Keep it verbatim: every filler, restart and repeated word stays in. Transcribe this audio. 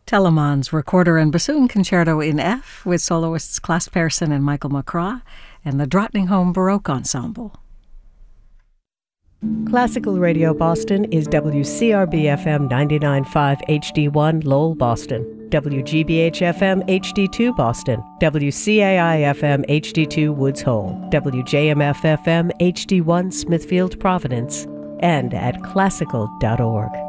Telemann's Recorder and Bassoon Concerto in F with soloists Klaas Persson and Michael McCraw and the Drottningholm Baroque Ensemble. Classical Radio Boston is W C R B F M ninety-nine point five H D one Lowell, Boston, W G B H F M H D two Boston, W C A I F M H D two Woods Hole, W J M F F M H D one Smithfield, Providence, and at classical dot org.